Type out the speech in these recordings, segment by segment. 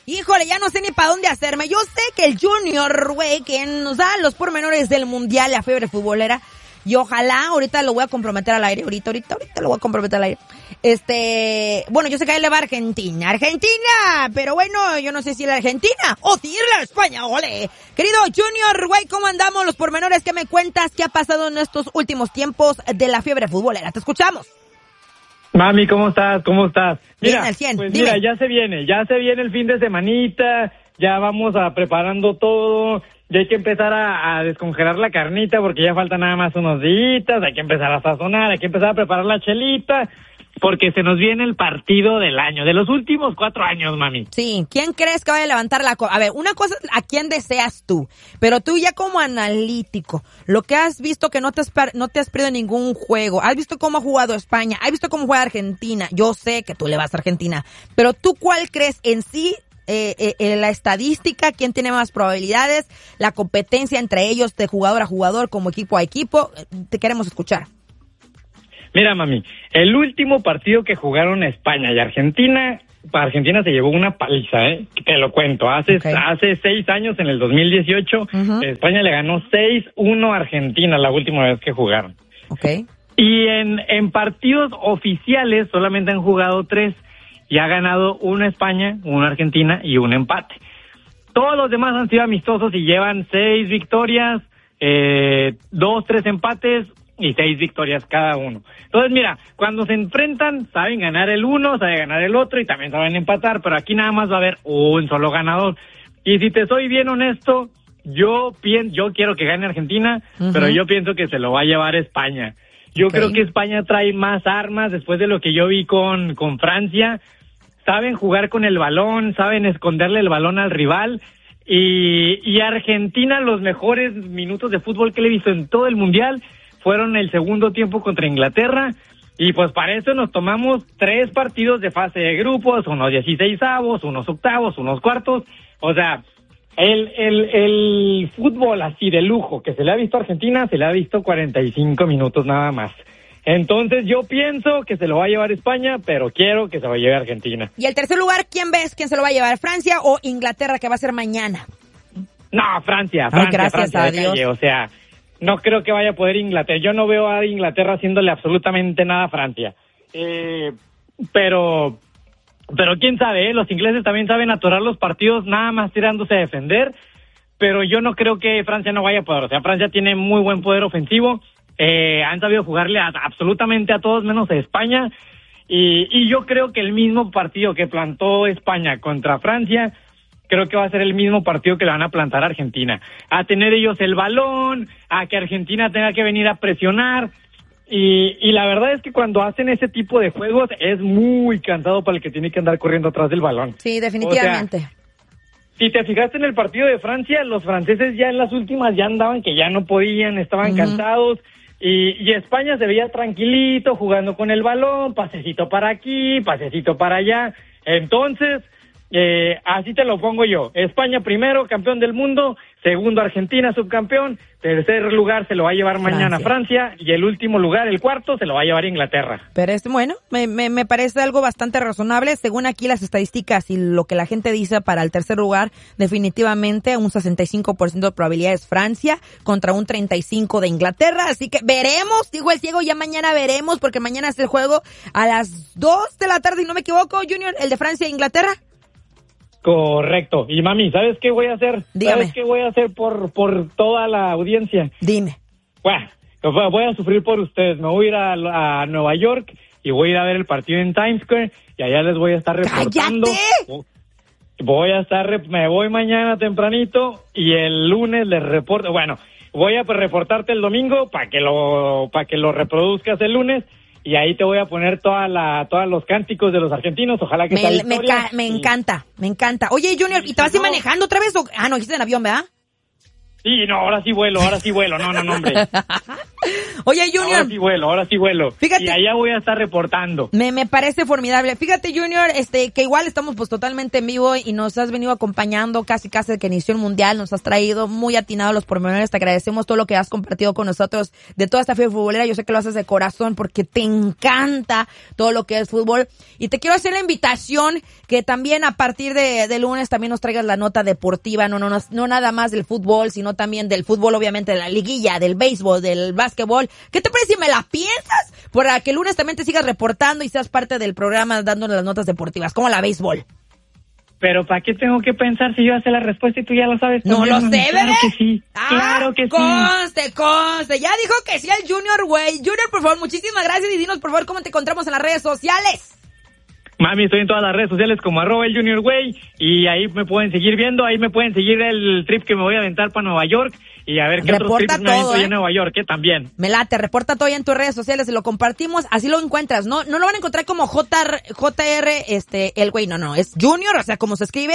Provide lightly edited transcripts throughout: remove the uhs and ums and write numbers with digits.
Híjole, ya no sé ni para dónde hacerme. Yo sé que el Junior, güey, que nos da los pormenores del mundial, la fiebre futbolera. Y ojalá, ahorita lo voy a comprometer al aire. Ahorita lo voy a comprometer al aire. Bueno, yo sé que a él le va a Argentina. ¡Argentina! Pero bueno, yo no sé si la Argentina o si la España, ole. Querido Junior, güey, ¿cómo andamos? Los pormenores, ¿qué me cuentas? ¿Qué ha pasado en estos últimos tiempos de la fiebre futbolera? Te escuchamos. Mami, ¿cómo estás? Mira, bien, al 100. Pues dime. mira, ya se viene el fin de semanita, ya vamos preparando todo, ya hay que empezar a descongelar la carnita porque ya faltan nada más unos días, hay que empezar a sazonar, hay que empezar a preparar la chelita, porque se nos viene el partido del año, de los últimos 4 años, mami. Sí, ¿quién crees que vaya a levantar la copa? A ver, una cosa es a quién deseas tú, pero tú ya como analítico, lo que has visto que no te has perdido ningún juego, has visto cómo ha jugado España, has visto cómo juega Argentina, yo sé que tú le vas a Argentina, pero tú ¿cuál crees en sí? La estadística, quién tiene más probabilidades, la competencia entre ellos de jugador a jugador, como equipo a equipo, te queremos escuchar. Mira, mami, el último partido que jugaron España y Argentina se llevó una paliza, te lo cuento. Hace 6 años, en el 2018, España le ganó 6-1 a Argentina la última vez que jugaron. Okay. Y en partidos oficiales solamente han jugado 3 y ha ganado una España, una Argentina y un empate. Todos los demás han sido amistosos y llevan 6 victorias, 2, 3 empates y 6 victorias cada uno. Entonces, mira, cuando se enfrentan, saben ganar el uno, saben ganar el otro y también saben empatar, pero aquí nada más va a haber un solo ganador. Y si te soy bien honesto, yo quiero que gane Argentina, pero yo pienso que se lo va a llevar España. Yo creo que España trae más armas después de lo que yo vi con Francia. Saben jugar con el balón, saben esconderle el balón al rival. Y Argentina, los mejores minutos de fútbol que le he visto en todo el Mundial fueron el segundo tiempo contra Inglaterra, y pues para eso nos tomamos 3 partidos de fase de grupos, unos 16avos, unos octavos, unos cuartos. O sea, el fútbol así de lujo que se le ha visto a Argentina, se le ha visto 45 minutos nada más. Entonces yo pienso que se lo va a llevar España, pero quiero que se lo lleve Argentina. ¿Y el tercer lugar, quién ves? ¿Quién se lo va a llevar? ¿Francia o Inglaterra, que va a ser mañana? No, Francia. Gracias a Dios. O sea, no creo que vaya a poder Inglaterra. Yo no veo a Inglaterra haciéndole absolutamente nada a Francia. Pero quién sabe, los ingleses también saben atorar los partidos nada más tirándose a defender. Pero yo no creo que Francia no vaya a poder. O sea, Francia tiene muy buen poder ofensivo. Han sabido jugarle absolutamente a todos menos a España. Y yo creo que el mismo partido que plantó España contra Francia, creo que va a ser el mismo partido que le van a plantar a Argentina. A tener ellos el balón, a que Argentina tenga que venir a presionar. Y la verdad es que cuando hacen ese tipo de juegos es muy cansado para el que tiene que andar corriendo atrás del balón. Sí, definitivamente. O sea, si te fijaste en el partido de Francia, los franceses ya en las últimas ya andaban que ya no podían, estaban cansados. Y España se veía tranquilito, jugando con el balón, pasecito para aquí, pasecito para allá. Entonces, así te lo pongo yo. España primero, campeón del mundo. Segundo, Argentina, subcampeón. Tercer lugar se lo va a llevar mañana Francia. Y el último lugar, el cuarto, se lo va a llevar Inglaterra. Pero bueno, me parece algo bastante razonable. Según aquí las estadísticas y lo que la gente dice para el tercer lugar, definitivamente un 65% de probabilidades Francia contra un 35% de Inglaterra. Así que veremos, digo el ciego, ya mañana veremos, porque mañana es el juego a las 2 de la tarde, y no me equivoco, Junior, el de Francia e Inglaterra. Correcto. Y mami, ¿sabes qué voy a hacer? Dígame. ¿Sabes qué voy a hacer por toda la audiencia? Dime. Bueno, voy a sufrir por ustedes. Me voy a ir a Nueva York y voy a ir a ver el partido en Times Square y allá les voy a estar reportando. ¡Cállate! Me voy mañana tempranito y el lunes les reporto. Bueno, voy a reportarte el domingo para que lo reproduzcas el lunes. Y ahí te voy a poner todos los cánticos de los argentinos. Ojalá que me encanta. Oye, Junior, ¿y te vas a ir manejando otra vez? No, dijiste en avión, ¿verdad? Sí, no, ahora sí vuelo. No, hombre. Oye, Junior. Ahora sí vuelo. Fíjate. Y allá voy a estar reportando. Me parece formidable. Fíjate, Junior, que igual estamos pues totalmente en vivo y nos has venido acompañando casi que inició el Mundial, nos has traído muy atinado los pormenores, te agradecemos todo lo que has compartido con nosotros de toda esta fiebre futbolera, yo sé que lo haces de corazón porque te encanta todo lo que es fútbol y te quiero hacer la invitación que también a partir de lunes también nos traigas la nota deportiva, no nada más del fútbol, sino también del fútbol, obviamente de la liguilla, del béisbol, del básquetbol. ¿Qué te parece si me la piensas? Para que el lunes también te sigas reportando y seas parte del programa dándonos las notas deportivas, como la béisbol. Pero ¿para qué tengo que pensar si yo sé la respuesta y tú ya lo sabes? No lo sé, bebé. Claro que sí. Claro que sí. Conste. Ya dijo que sí el Junior, güey. Junior, por favor, muchísimas gracias y dinos, por favor, cómo te encontramos en las redes sociales. Mami, estoy en todas las redes sociales como @elJuniorWay y ahí me pueden seguir viendo, ahí me pueden seguir el trip que me voy a aventar para Nueva York y a ver qué otros trips me avento en Nueva York, también. Me late, reporta todo ya en tus redes sociales y lo compartimos, así lo encuentras, no lo van a encontrar como JR, el güey, no, es Junior, o sea, como se escribe,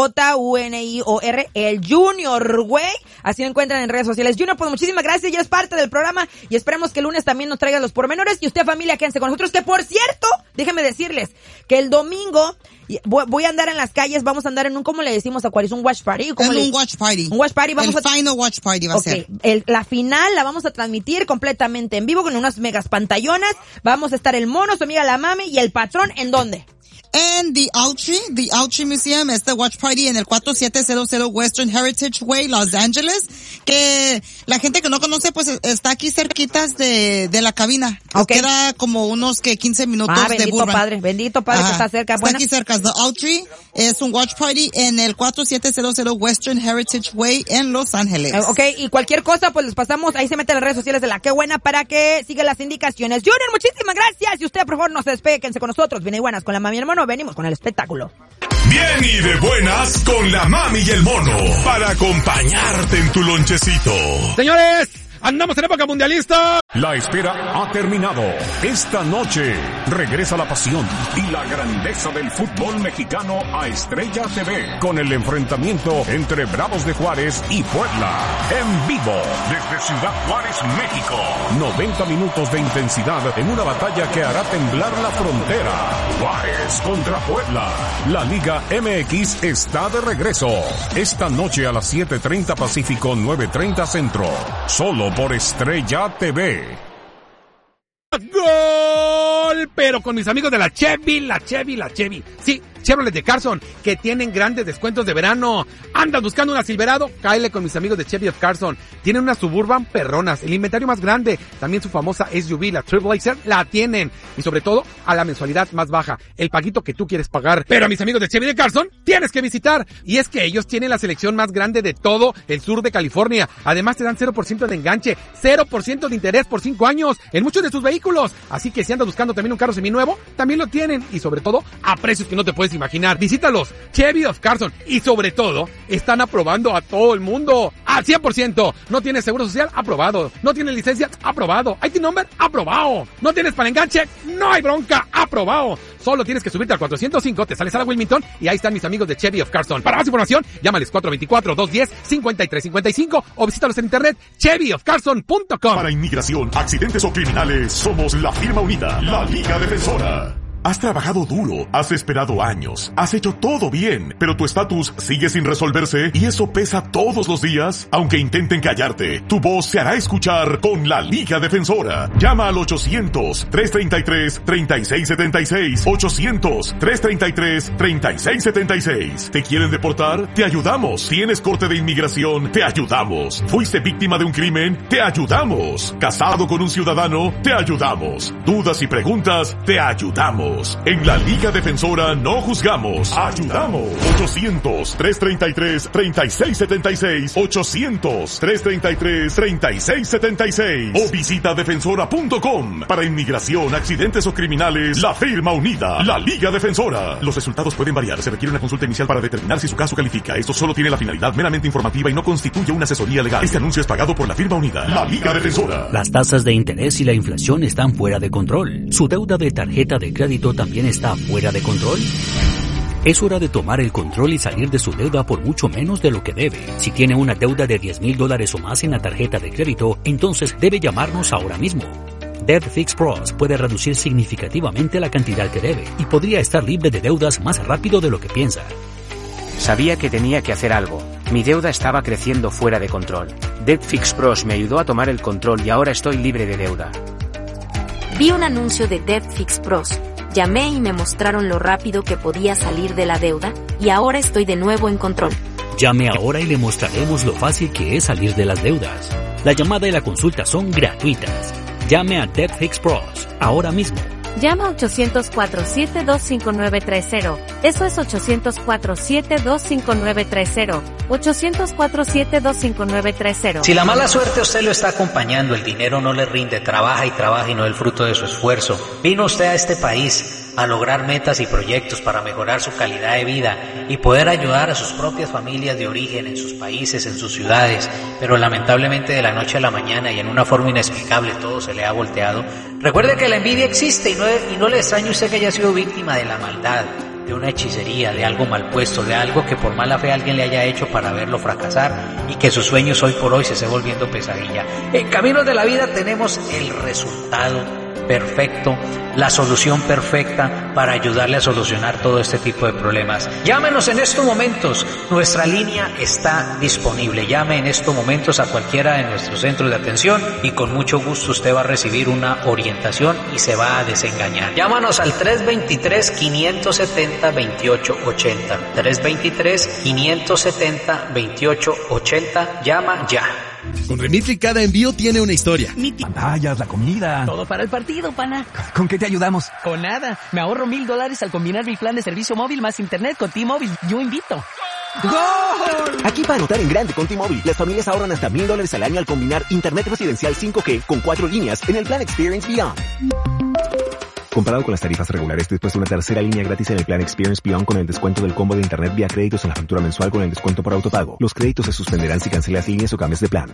JUNIOR, el Junior, güey, así lo encuentran en redes sociales. Junior, pues muchísimas gracias, ya es parte del programa y esperemos que el lunes también nos traiga los pormenores y usted, familia, quédense con nosotros, que por cierto, déjenme decirles que el domingo voy a andar en las calles, vamos a andar en un, ¿cómo le decimos a Cuaris? ¿Un watch party? Un watch party. Un watch party. Final watch party va a ser. La final la vamos a transmitir completamente en vivo con unas megas pantallonas. Vamos a estar el mono, su amiga la mami y el patrón, ¿en dónde? En The Autry Museum, watch party en el 4700 Western Heritage Way, Los Ángeles, que la gente que no conoce, pues está aquí cerquitas de la cabina. Okay. Queda como unos 15 minutos de Burbank. Bendito padre que está cerca. Está aquí cerca. The Autry es un watch party en el 4700 Western Heritage Way en Los Ángeles. Okay, y cualquier cosa, pues les pasamos, ahí se meten las redes sociales de La Qué Buena para que sigan las indicaciones. Junior, muchísimas gracias. Y usted, por favor, no se despegue, quédense con nosotros. Viene buenas con la mami y el mono. Venimos con el espectáculo. Bien y de buenas con la mami y el mono para acompañarte en tu lonchecito. Señores, andamos en época mundialista. La espera ha terminado. Esta noche regresa la pasión y la grandeza del fútbol mexicano a Estrella TV con el enfrentamiento entre Bravos de Juárez y Puebla. En vivo desde Ciudad Juárez, México. 90 minutos de intensidad en una batalla que hará temblar la frontera. Juárez contra Puebla. La Liga MX está de regreso. Esta noche a las 7:30 Pacífico, 9:30 Centro. Solo por Estrella TV. ¡Gol! Pero con mis amigos de la Chevy. Sí, Chevrolet de Carson, que tienen grandes descuentos de verano. ¿Andas buscando una Silverado? Cáele con mis amigos de Chevy of Carson. Tienen unas Suburban perronas, el inventario más grande. También su famosa SUV, la Trailblazer, la tienen. Y sobre todo, a la mensualidad más baja. El paguito que tú quieres pagar. Pero a mis amigos de Chevy de Carson, tienes que visitar. Y es que ellos tienen la selección más grande de todo el sur de California. Además, te dan 0% de enganche, 0% de interés por 5 años en muchos de sus vehículos. Así que si andas buscando también un carro seminuevo, también lo tienen. Y sobre todo, a precios que no te puedes imaginar. Visítalos, Chevy of Carson. Y sobre todo, están aprobando a todo el mundo. Al 100%. ¿No tienes seguro social? Aprobado. ¿No tienes licencia? Aprobado. ¿IT number? Aprobado. ¿No tienes para enganche? No hay bronca. Aprobado. Solo tienes que subirte al 405, te sales a la Wilmington y ahí están mis amigos de Chevy of Carson. Para más información, llámales 424-210-5355 o visítalos en internet chevyofcarson.com. Para inmigración, accidentes o criminales, somos la firma unida, la Liga Defensora. Has trabajado duro, has esperado años, has hecho todo bien, pero tu estatus sigue sin resolverse y eso pesa todos los días. Aunque intenten callarte, tu voz se hará escuchar con la Liga Defensora. Llama al 800-333-3676. 800-333-3676. ¿Te quieren deportar? Te ayudamos. ¿Tienes corte de inmigración? Te ayudamos. ¿Fuiste víctima de un crimen? Te ayudamos. ¿Casado con un ciudadano? Te ayudamos. ¿Dudas y preguntas? Te ayudamos. En la Liga Defensora no juzgamos, ayudamos. 800-333-3676. 800-333-3676. O visita defensora.com. Para inmigración, accidentes o criminales, la firma unida, la Liga Defensora. Los resultados pueden variar. Se requiere una consulta inicial para determinar si su caso califica. Esto solo tiene la finalidad meramente informativa y no constituye una asesoría legal. Este anuncio es pagado por la firma unida, la Liga Defensora. Las tasas de interés y la inflación están fuera de control. ¿Su deuda de tarjeta de crédito también está fuera de control? Es hora de tomar el control y salir de su deuda por mucho menos de lo que debe. Si tiene una deuda de $10,000 o más en la tarjeta de crédito, entonces debe llamarnos ahora mismo. Debt Fix Pros puede reducir significativamente la cantidad que debe y podría estar libre de deudas más rápido de lo que piensa. Sabía que tenía que hacer algo. Mi deuda estaba creciendo fuera de control. Debt Fix Pros me ayudó a tomar el control y ahora estoy libre de deuda. Vi un anuncio de Debt Fix Pros. Llamé y me mostraron lo rápido que podía salir de la deuda y ahora estoy de nuevo en control. Llame ahora y le mostraremos lo fácil que es salir de las deudas. La llamada y la consulta son gratuitas. Llame a Debt Fix Pros ahora mismo. Llama 800-472-5930. Eso es 800-472-5930. 800-472-5930. Si la mala suerte a usted lo está acompañando, el dinero no le rinde, trabaja y no es el fruto de su esfuerzo. Vino usted a este país a lograr metas y proyectos para mejorar su calidad de vida y poder ayudar a sus propias familias de origen en sus países, en sus ciudades, pero lamentablemente de la noche a la mañana y en una forma inexplicable todo se le ha volteado. Recuerde que la envidia existe y no le extrañe usted que haya sido víctima de la maldad, de una hechicería, de algo mal puesto, de algo que por mala fe alguien le haya hecho para verlo fracasar y que sus sueños hoy por hoy se esté volviendo pesadilla. En Caminos de la Vida tenemos el resultado perfecto, la solución perfecta para ayudarle a solucionar todo este tipo de problemas. Llámenos en estos momentos, nuestra línea está disponible. Llame en estos momentos a cualquiera de nuestros centros de atención y con mucho gusto usted va a recibir una orientación y se va a desengañar. Llámanos al 323-570-2880. 323-570-2880. Llama ya. Con Remitly cada envío tiene una historia. Pantallas, la comida. Todo para el partido, pana. ¿Con qué te ayudamos? Con nada. Me ahorro $1,000 al combinar mi plan de servicio móvil más internet con T-Mobile. Yo invito. ¡Gol! Aquí para anotar en grande con T-Mobile, las familias ahorran hasta $1,000 al año al combinar internet residencial 5G con 4 líneas en el plan Experience Beyond. Comparado con las tarifas regulares, después de una tercera línea gratis en el plan Experience Beyond con el descuento del combo de internet vía créditos en la factura mensual con el descuento por autopago. Los créditos se suspenderán si cancelas líneas o cambias de plan.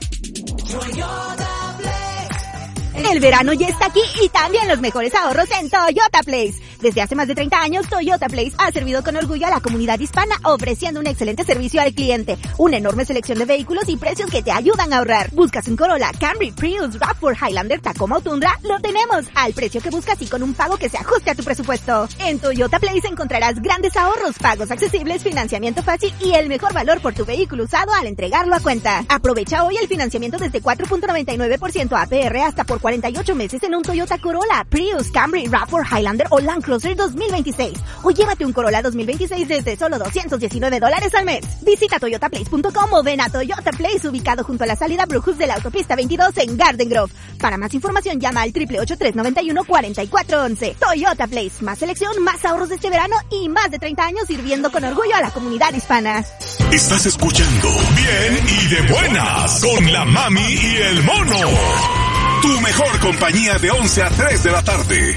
El verano ya está aquí y también los mejores ahorros en Toyota Place. Desde hace más de 30 años, Toyota Place ha servido con orgullo a la comunidad hispana, ofreciendo un excelente servicio al cliente, una enorme selección de vehículos y precios que te ayudan a ahorrar. ¿Buscas un Corolla, Camry, Prius, RAV4, Highlander, Tacoma o Tundra? Lo tenemos al precio que buscas y con un pago que se ajuste a tu presupuesto. En Toyota Place encontrarás grandes ahorros, pagos accesibles, financiamiento fácil y el mejor valor por tu vehículo usado al entregarlo a cuenta. Aprovecha hoy el financiamiento desde 4.99% APR hasta por 48 meses en un Toyota Corolla, Prius, Camry, RAV4, Highlander o Land Cruiser 2026. O llévate un Corolla 2026 desde solo $219 al mes. Visita toyotaplace.com o ven a Toyota Place, ubicado junto a la salida Brutus de la autopista 22 en Garden Grove. Para más información llama al 888-391-4411. Toyota Place, más selección, más ahorros de este verano y más de 30 años sirviendo con orgullo a la comunidad hispana. Estás escuchando Bien y de Buenas con la Mami y el Mono. Tu mejor compañía de 11 a 3 de la tarde.